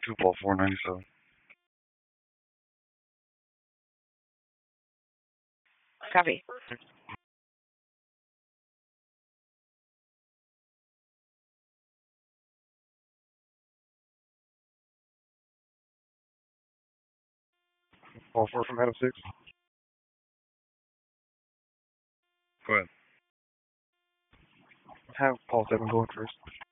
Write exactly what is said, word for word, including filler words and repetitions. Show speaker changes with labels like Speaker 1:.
Speaker 1: Two ball four ninety seven.
Speaker 2: Copy.
Speaker 1: Ball four from Adam six. Go ahead. Have Paul seven going first.